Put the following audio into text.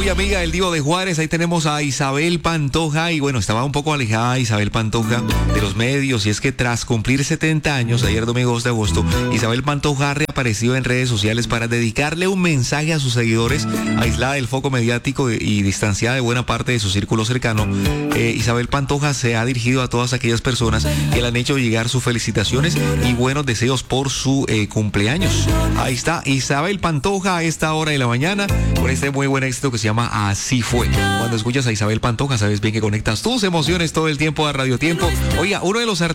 muy amiga del Divo de Juárez. Ahí tenemos a Isabel Pantoja. Y bueno, estaba un poco alejada Isabel Pantoja de los medios. Y es que tras cumplir 70 años, ayer domingo 2 de agosto, Isabel Pantoja ha reaparecido en redes sociales para dedicarle un mensaje a sus seguidores, aislada del foco mediático y distanciada de buena parte de su círculo cercano. Isabel Pantoja se ha dirigido a todas aquellas personas que le han hecho llegar sus felicitaciones y buenos deseos por su cumpleaños. Ahí está Isabel Pantoja a esta hora de la mañana con este muy buen éxito que se llama Así Fue. Cuando escuchas a Isabel Pantoja sabes bien que conectas tus emociones todo el tiempo a Radio Tiempo. Oiga, uno de los artistas